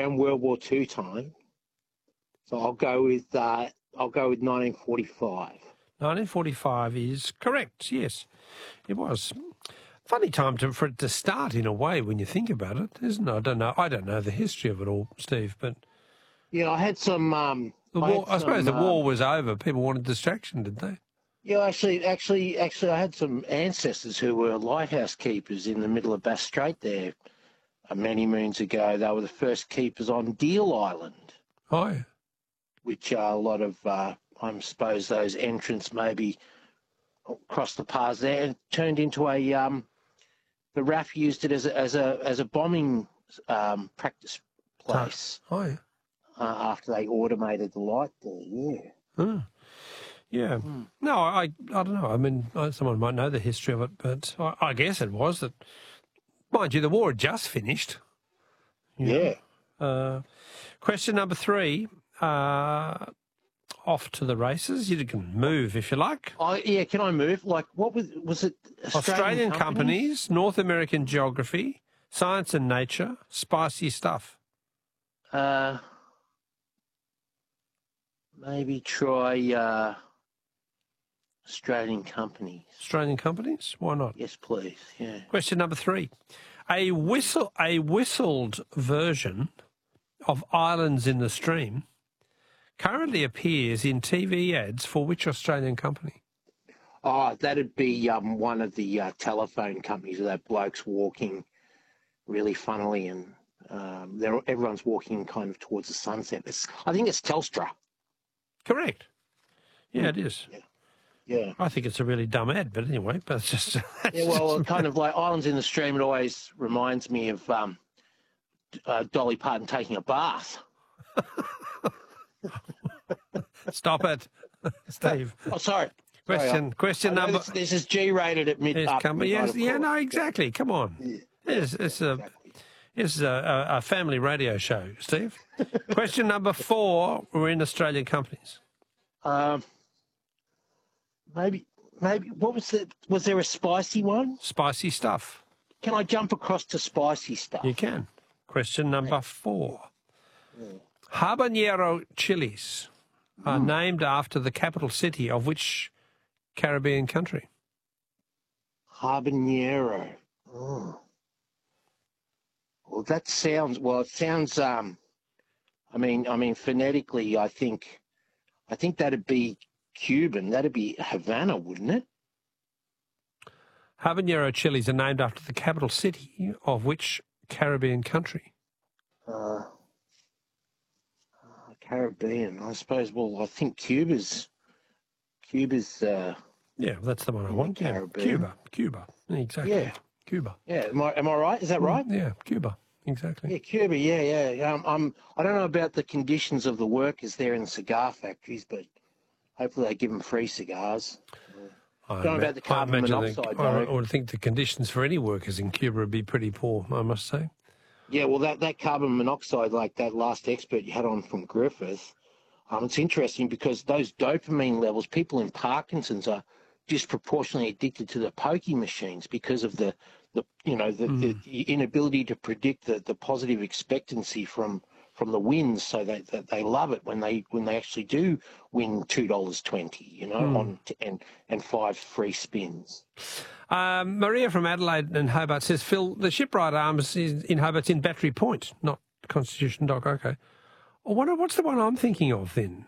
around World War II time. So I'll go with 1945. 1945 is correct, yes. It was. Funny time for it to start in a way when you think about it, isn't it? I don't know the history of it all, Steve, but... Yeah, I had some... I suppose the war was over. People wanted distraction, did they? Yeah, actually, I had some ancestors who were lighthouse keepers in the middle of Bass Strait there many moons ago. They were the first keepers on Deal Island. Oh, yeah. Which a lot of, I suppose, those entrants maybe crossed the paths there and turned into the RAF used it as a bombing practice place. Oh, yeah. After they automated the light there, yeah. Yeah. No, I don't know. I mean, someone might know the history of it, but I guess it was that, mind you, the war had just finished. Yeah. Question number 3, off to the races. You can move if you like. Yeah, can I move? Like, what was it? Australian companies, North American geography, science and nature, spicy stuff. Maybe try Australian companies. Australian companies? Why not? Yes, please. Yeah. Question number 3. A whistled version of Islands in the Stream currently appears in TV ads for which Australian company? Oh, that'd be one of the telephone companies where that bloke's walking really funnily and everyone's walking kind of towards the sunset. I think it's Telstra. Correct. Yeah, it is. Yeah. I think it's a really dumb ad, but anyway, but it's just... Yeah, well, kind of like Islands in the Stream, it always reminds me of Dolly Parton taking a bath. Stop it, Steve. Oh, sorry. Question number... This is G-rated at mid... Yes, no, exactly. Come on. Yeah. It's a family radio show, Steve. Question number 4, we're in Australian companies. Maybe, what was it? Was there a spicy one? Spicy stuff. Can I jump across to spicy stuff? You can. Question number 4. Habanero chilies are named after the capital city of which Caribbean country? Habanero. Oh. Well, it sounds, I mean, phonetically, I think that'd be Cuban. That'd be Havana, wouldn't it? Habanero chilies are named after the capital city of which Caribbean country? Caribbean, I suppose. Well, I think Cuba's. Yeah, that's the one I want. Caribbean. Cuba. Exactly. Yeah. Cuba. Yeah. Am I right? Is that right? Yeah, Cuba. Exactly. Yeah, Cuba. Yeah. I don't know about the conditions of the workers there in the cigar factories, but hopefully they give them free cigars. I don't know about the carbon monoxide. I would think the conditions for any workers in Cuba would be pretty poor, I must say. Yeah, well, that carbon monoxide, like that last expert you had on from Griffith, it's interesting because those dopamine levels, people in Parkinson's are disproportionately addicted to the pokey machines because of the inability to predict the positive expectancy from the wins, so they love it when they actually do win $2.20, and 5 free spins. Maria from Adelaide and Hobart says, Phil, the Shipwright Arms in Hobart's in Battery Point, not Constitution Dock. Okay. What's the one I'm thinking of then?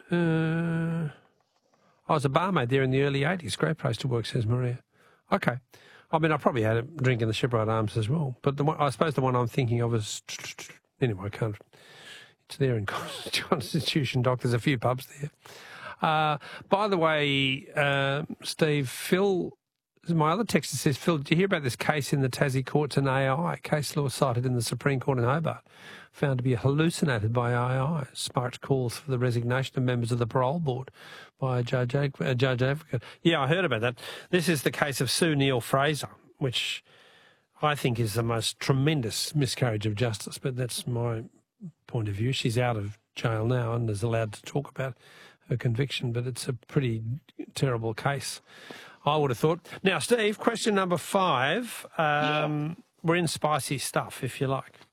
I was a barmaid there in the early 80s. Great place to work, says Maria. Okay. I mean, I probably had a drink in the Shipwright Arms as well, but I suppose the one I'm thinking of is... Anyway, I can't... It's there in Constitution Dock. There's a few pubs there. By the way, Steve, Phil, my other texter says, Phil, did you hear about this case in the Tassie courts in AI? Case law cited in the Supreme Court in Hobart, found to be hallucinated by AI, sparked calls for the resignation of members of the parole board by a judge advocate. Yeah, I heard about that. This is the case of Sue Neal-Fraser, which I think is the most tremendous miscarriage of justice, but that's my point of view. She's out of jail now and is allowed to talk about her conviction, but it's a pretty terrible case, I would have thought. Now, Steve, question number 5. We're in spicy stuff, if you like.